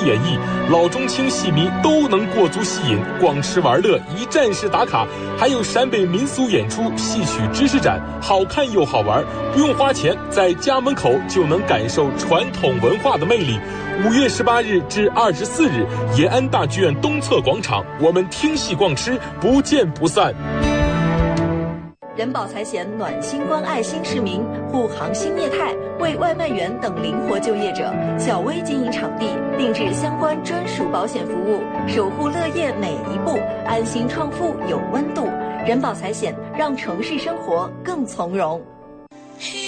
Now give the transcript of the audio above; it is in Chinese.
演绎，老中青戏迷都能过足戏瘾，逛吃玩乐，一站式打卡，还有陕北民俗演出、戏曲知识展，好看又好玩，不用花钱，在家门口就能感受传统文化的魅力。5月18日至24日，延安大剧院东侧广场，我们听戏逛吃，不见不散。 人保财险暖心关爱新市民，护航新业态，为外卖员等灵活就业者小微经营场地定制相关专属保险服务，守护乐业每一步，安心创富有温度。人保财险让城市生活更从容。